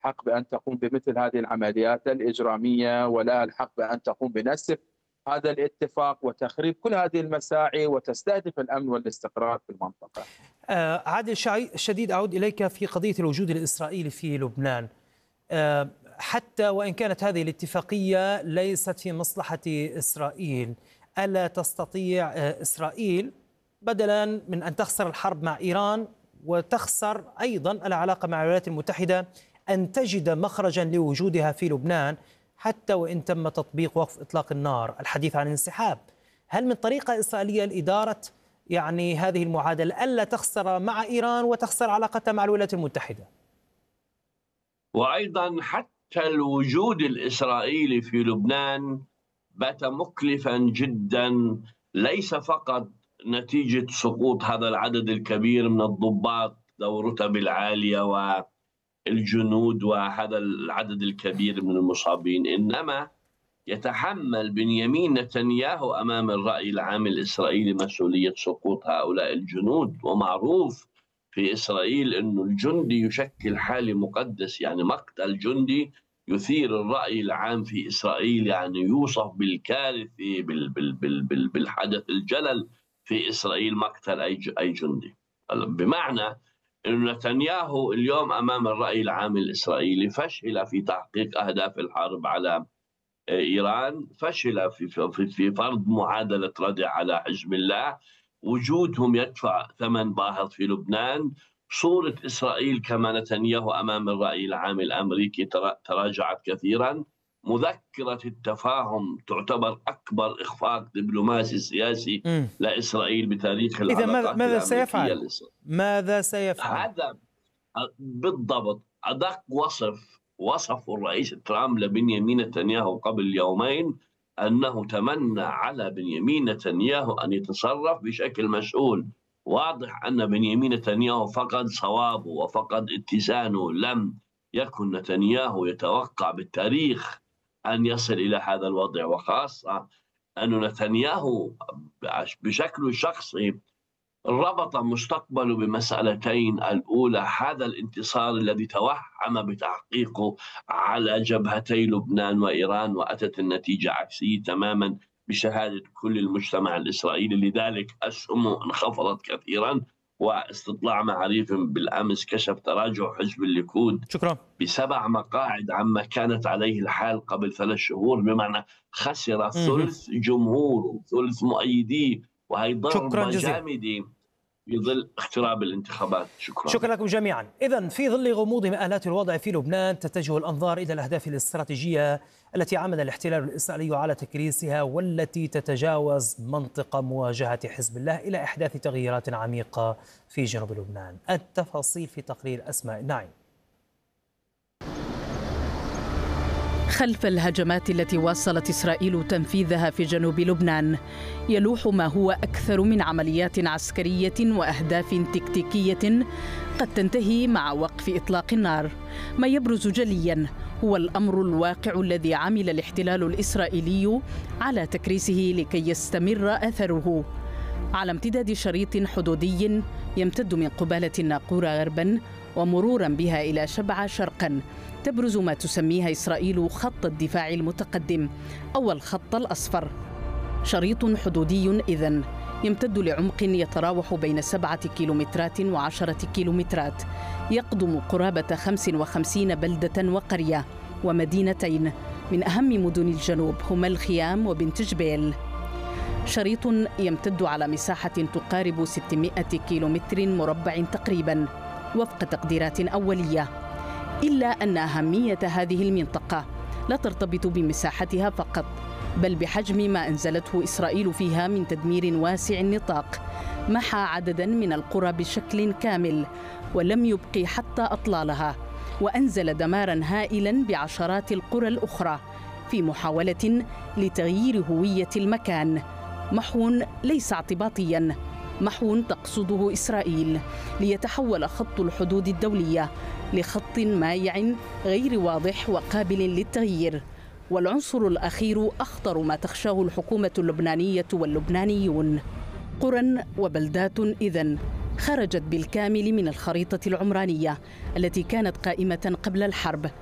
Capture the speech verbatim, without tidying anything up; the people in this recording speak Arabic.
الحق بأن تقوم بمثل هذه العمليات الإجرامية، ولا الحق بأن تقوم بنسف هذا الاتفاق وتخريب كل هذه المساعي وتستهدف الأمن والاستقرار في المنطقة. آه عادل شديد، أعود إليك في قضية الوجود الإسرائيلي في لبنان. آه حتى وإن كانت هذه الاتفاقية ليست في مصلحة إسرائيل، ألا تستطيع آه إسرائيل بدلا من أن تخسر الحرب مع إيران وتخسر أيضا العلاقة مع الولايات المتحدة أن تجد مخرجا لوجودها في لبنان حتى وإن تم تطبيق وقف إطلاق النار، الحديث عن الانسحاب؟ هل من طريقة إسرائيلية لإدارة يعني هذه المعادلة ألا تخسر مع إيران وتخسر علاقتها مع الولايات المتحدة؟ وأيضا حتى الوجود الإسرائيلي في لبنان بات مكلفا جدا، ليس فقط نتيجة سقوط هذا العدد الكبير من الضباط ذوي الرتب العالية والجنود وهذا العدد الكبير من المصابين، إنما يتحمل بنيامين نتنياهو أمام الرأي العام الإسرائيلي مسؤولية سقوط هؤلاء الجنود. ومعروف في إسرائيل أن الجندي يشكل حالة مقدس، يعني مقتل جندي يثير الرأي العام في إسرائيل، يعني يوصف بالكارثي بالحدث الجلل في إسرائيل مقتل أي جندي. بمعنى أن نتنياهو اليوم أمام الرأي العام الإسرائيلي فشل في تحقيق أهداف الحرب على إيران، فشل في في فرض معادلة ردع على حزب الله، وجودهم يدفع ثمن باهظ في لبنان. صورة إسرائيل كما نتنياهو أمام الرأي العام الأمريكي تراجعت كثيرا. مذكرة التفاهم تعتبر أكبر إخفاق دبلوماسي سياسي م. لإسرائيل بتاريخ العلاقات الأمريكية. ماذا سيفعل؟ لإسرائيل. ماذا سيفعل؟ هذا بالضبط أدق وصف وصف الرئيس ترامب لبنيامين نتنياهو قبل يومين، أنه تمنى على بنيامين نتنياهو أن يتصرف بشكل مسؤول. واضح أن بنيامين نتنياهو فقد صوابه وفقد اتزانه. لم يكن نتنياهو يتوقع بالتاريخ أن يصل إلى هذا الوضع، وخاصة أن نتنياهو بشكل شخصي ربط مستقبله بمسألتين: الأولى هذا الانتصار الذي توهم بتحقيقه على جبهتي لبنان وإيران، وأتت النتيجة عكسية تماما بشهادة كل المجتمع الإسرائيلي، لذلك أسهمه انخفضت كثيرا. واستطلاع معاريف بالأمس كشف تراجع حزب الليكود شكرا بسبع مقاعد عما كانت عليه الحال قبل ثلاث شهور، بمعنى خسر ثلث جمهوره ثلث مؤيديه، وهي ضربة جامدة في ظل اقتراب الانتخابات. شكرا شكرا لكم جميعا. إذن في ظل غموض مآلات الوضع في لبنان تتجه الأنظار إلى الأهداف الاستراتيجية التي عمل الاحتلال الإسرائيلي على تكريسها، والتي تتجاوز منطق مواجهة حزب الله إلى إحداث تغييرات عميقة في جنوب لبنان. التفاصيل في تقرير أسماء النعيم. خلف الهجمات التي واصلت إسرائيل تنفيذها في جنوب لبنان يلوح ما هو أكثر من عمليات عسكرية وأهداف تكتيكية قد تنتهي مع وقف إطلاق النار. ما يبرز جليا هو الأمر الواقع الذي عمل الاحتلال الإسرائيلي على تكريسه لكي يستمر أثره على امتداد شريط حدودي يمتد من قبالة الناقورة غربا ومرورا بها إلى شبعة شرقا. تبرز ما تسميها إسرائيل خط الدفاع المتقدم أو الخط الأصفر، شريط حدودي إذن يمتد لعمق يتراوح بين سبعة كيلومترات وعشرة كيلومترات، يقضم قرابة خمس وخمسين بلدة وقرية ومدينتين من أهم مدن الجنوب هما الخيام وبنت جبيل. شريط يمتد على مساحة تقارب ستمائة كيلومتر مربع تقريبا وفق تقديرات أولية، إلا أن أهمية هذه المنطقة لا ترتبط بمساحتها فقط، بل بحجم ما أنزلته إسرائيل فيها من تدمير واسع النطاق. محى عددا من القرى بشكل كامل ولم يبقي حتى أطلالها، وأنزل دمارا هائلا بعشرات القرى الأخرى في محاولة لتغيير هوية المكان. محو ليس اعتباطيا، محو تقصده إسرائيل ليتحول خط الحدود الدولية لخط مايع غير واضح وقابل للتغيير. والعنصر الأخير أخطر ما تخشاه الحكومة اللبنانية واللبنانيون. قرى وبلدات إذن خرجت بالكامل من الخريطة العمرانية التي كانت قائمة قبل الحرب